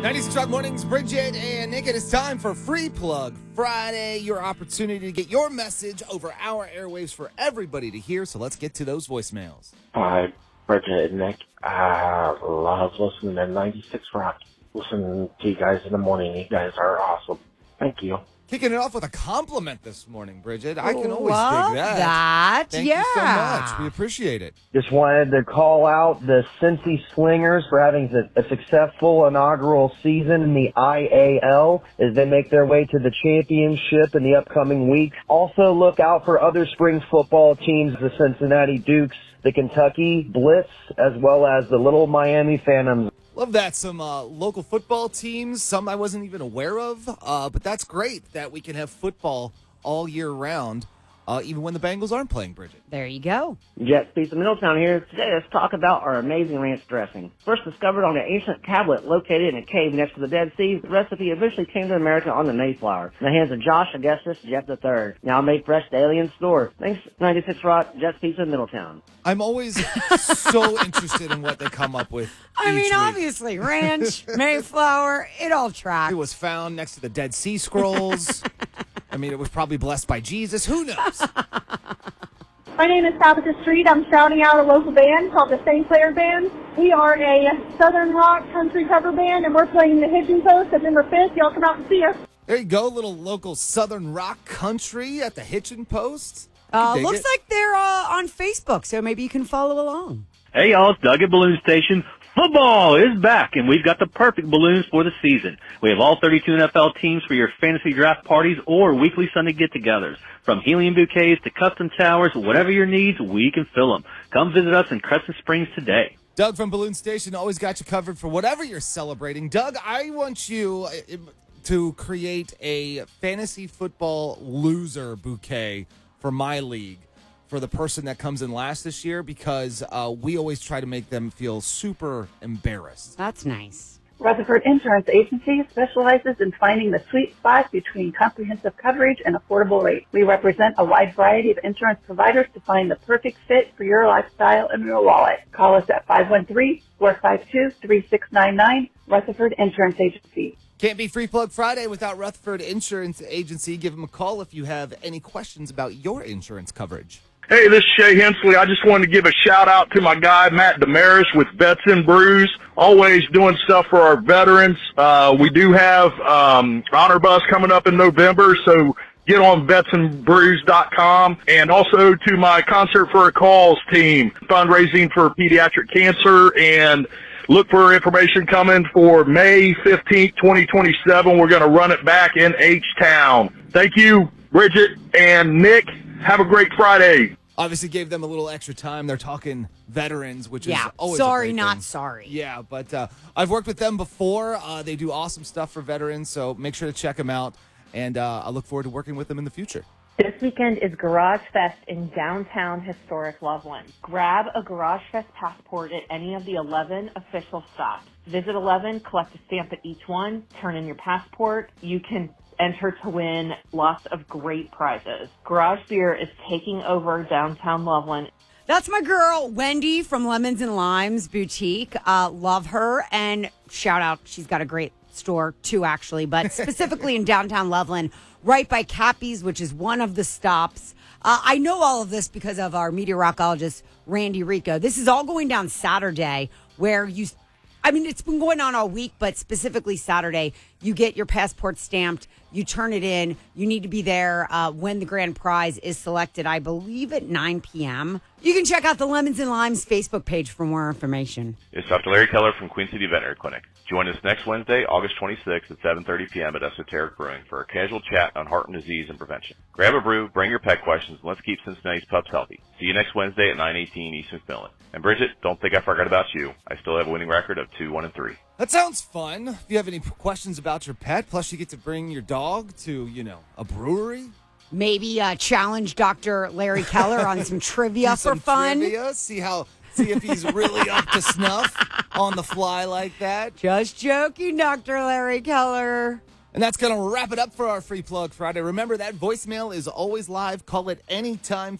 96 Rock Mornings, Bridget and Nick. It is time for Free Plug Friday, your opportunity to get your message over our airwaves for everybody to hear. So let's get to those voicemails. Hi, Bridget and Nick. I love listening to 96 Rock. Listening to you guys in the morning. You guys are awesome. Thank you. Kicking it off with a compliment this morning, Bridget. I can always Love dig that. Thank you so Yeah. much. We appreciate it. Just wanted to call out the Cincy Slingers for having a successful inaugural season in the IAL as they make their way to the championship in the upcoming weeks. Also look out for other spring football teams, the Cincinnati Dukes, the Kentucky Blitz, as well as the Little Miami Phantoms. Love that. Some local football teams, some I wasn't even aware of, but that's great that we can have football all year round, even when the Bengals aren't playing, Bridget. There you go. Jet Pizza Middletown here. Today, let's talk about our amazing ranch dressing. First discovered on an ancient tablet located in a cave next to the Dead Sea, the recipe eventually came to America on the Mayflower in the hands of Josh Augustus Jeff III. Now made fresh daily in store. Thanks, 96 Rock, Jet Pizza Middletown. I'm always so interested in what they come up with. I mean, each week. obviously, ranch, Mayflower, it all tracks. It was found next to the Dead Sea Scrolls. I mean, it was probably blessed by Jesus. Who knows? My name is Tabitha Street. I'm shouting out a local band called the St. Clair Band. We are a Southern rock country cover band, and we're playing the Hitching Post September 5th. Y'all come out and see us. There you go, little local Southern rock country at the Hitchin' Post. Looks like they're on Facebook, so maybe you can follow along. Hey, y'all, it's Doug at Balloon Station. Football is back, and we've got the perfect balloons for the season. We have all 32 NFL teams for your fantasy draft parties or weekly Sunday get-togethers. From helium bouquets to custom towers, whatever your needs, we can fill them. Come visit us in Crescent Springs today. Doug from Balloon Station always got you covered for whatever you're celebrating. Doug, I want you to create a fantasy football loser bouquet for my league for the person that comes in last this year, because we always try to make them feel super embarrassed. That's nice. Rutherford Insurance Agency specializes in finding the sweet spot between comprehensive coverage and affordable rates. We represent a wide variety of insurance providers to find the perfect fit for your lifestyle and your wallet. Call us at 513-452-3699, Rutherford Insurance Agency. Can't be Free Plug Friday without Rutherford Insurance Agency. Give them a call if you have any questions about your insurance coverage. Hey, this is Shay Hensley. I just wanted to give a shout-out to my guy, Matt Damaris, with Vets and Brews, always doing stuff for our veterans. We do have Honor Bus coming up in November, so get on vetsandbrews.com. And also to my Concert for a Cause team, fundraising for pediatric cancer, and look for information coming for May 15th, 2027. We're going to run it back in H-Town. Thank you, Bridget and Nick. Have a great Friday. Obviously gave them a little extra time. They're talking veterans, which is always sorry, a great not thing. sorry. Yeah, but I've worked with them before. They do awesome stuff for veterans, so make sure to check them out. And I look forward to working with them in the future. This weekend is Garage Fest in downtown historic Loveland. Grab a Garage Fest passport at any of the 11 official stops. Visit 11, collect a stamp at each one, turn in your passport. You can enter to win lots of great prizes. Garage Beer is taking over downtown Loveland. That's my girl, Wendy from Lemons and Limes Boutique. Love her, and shout out, she's got a great store too, actually, but specifically in downtown Loveland, right by Cappy's, which is one of the stops. I know all of this because of our meteorologist, Randy Rico. This is all going down Saturday, where it's been going on all week, but specifically Saturday, you get your passport stamped, you turn it in, you need to be there when the grand prize is selected, I believe at 9 p.m. You can check out the Lemons and Limes Facebook page for more information. It's Dr. Larry Keller from Queen City Veterinary Clinic. Join us next Wednesday, August 26th at 7:30 p.m. at Esoteric Brewing for a casual chat on heart and disease and prevention. Grab a brew, bring your pet questions, and let's keep Cincinnati's pups healthy. See you next Wednesday at 9:18 East McMillan. And Bridget, don't think I forgot about you. I still have a winning record of 2-1-3. That sounds fun. If you have any questions about your pet, plus you get to bring your dog to, a brewery. Maybe challenge Dr. Larry Keller on some trivia for fun. Trivia, see if he's really up to snuff on the fly like that. Just joking, Dr. Larry Keller. And that's going to wrap it up for our Free Plug Friday. Remember, that voicemail is always live. Call it anytime,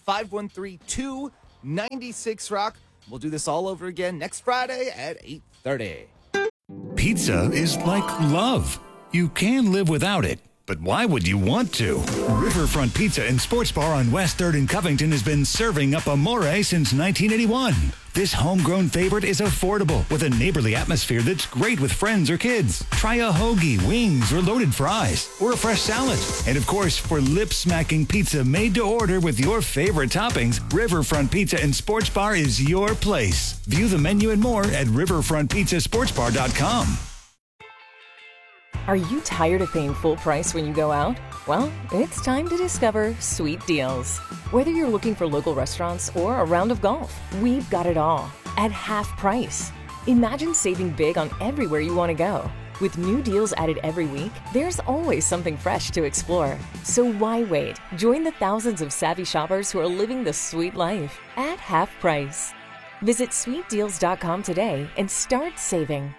513-296-ROCK. We'll do this all over again next Friday at 8:30. Pizza is like love. You can live without it, but why would you want to? Riverfront Pizza and Sports Bar on West 3rd in Covington has been serving up Amore since 1981. This homegrown favorite is affordable with a neighborly atmosphere that's great with friends or kids. Try a hoagie, wings, or loaded fries, or a fresh salad. And of course, for lip-smacking pizza made to order with your favorite toppings, Riverfront Pizza and Sports Bar is your place. View the menu and more at riverfrontpizzasportsbar.com. Are you tired of paying full price when you go out? Well, it's time to discover Sweet Deals. Whether you're looking for local restaurants or a round of golf, we've got it all at half price. Imagine saving big on everywhere you want to go. With new deals added every week, there's always something fresh to explore. So why wait? Join the thousands of savvy shoppers who are living the sweet life at half price. Visit sweetdeals.com today and start saving.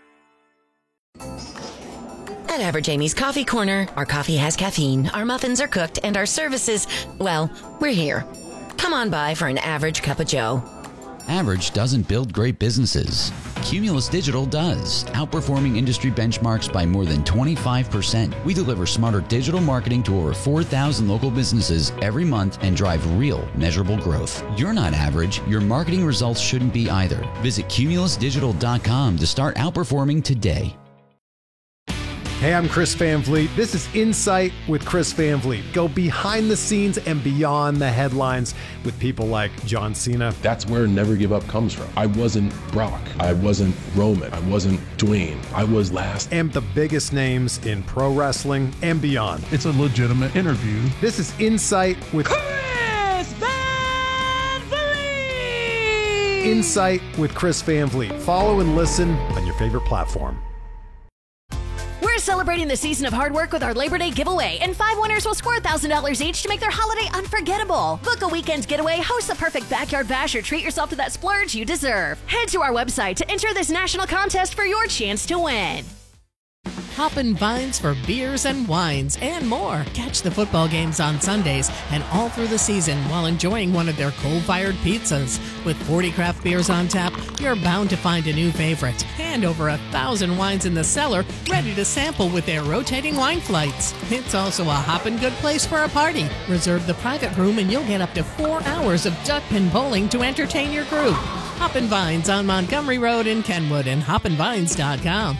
At Average Amy's Coffee Corner, our coffee has caffeine, our muffins are cooked, and our services, well, we're here. Come on by for an average cup of joe. Average doesn't build great businesses. Cumulus Digital does, outperforming industry benchmarks by more than 25%. We deliver smarter digital marketing to over 4,000 local businesses every month and drive real, measurable growth. You're not average. Your marketing results shouldn't be either. Visit cumulusdigital.com to start outperforming today. Hey, I'm Chris Van Vliet. This is Insight with Chris Van Vliet. Go behind the scenes and beyond the headlines with people like John Cena. That's where Never Give Up comes from. I wasn't Brock. I wasn't Roman. I wasn't Dwayne. I was last. And the biggest names in pro wrestling and beyond. It's a legitimate interview. This is Insight with Chris Van Vliet. Insight with Chris Van Vliet. Follow and listen on your favorite platform. We're celebrating the season of hard work with our Labor Day giveaway, and 5 winners will score $1,000 each to make their holiday unforgettable. Book a weekend getaway, host the perfect backyard bash, or treat yourself to that splurge you deserve. Head to our website to enter this national contest for your chance to win. Hoppin' Vines for beers and wines and more. Catch the football games on Sundays and all through the season while enjoying one of their coal-fired pizzas. With 40 craft beers on tap, you're bound to find a new favorite. And over 1,000 wines in the cellar, ready to sample with their rotating wine flights. It's also a hoppin' good place for a party. Reserve the private room and you'll get up to 4 hours of duck pin bowling to entertain your group. Hoppin' Vines on Montgomery Road in Kenwood and hoppinvines.com.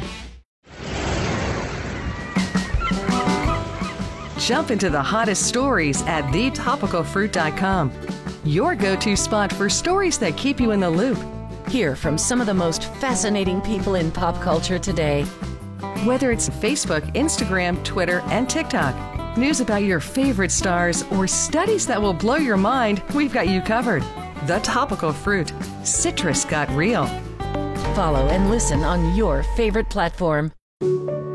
Jump into the hottest stories at thetopicalfruit.com. Your go-to spot for stories that keep you in the loop. Hear from some of the most fascinating people in pop culture today. Whether it's Facebook, Instagram, Twitter, and TikTok, news about your favorite stars, or studies that will blow your mind, we've got you covered. The Topical Fruit. Citrus got real. Follow and listen on your favorite platform.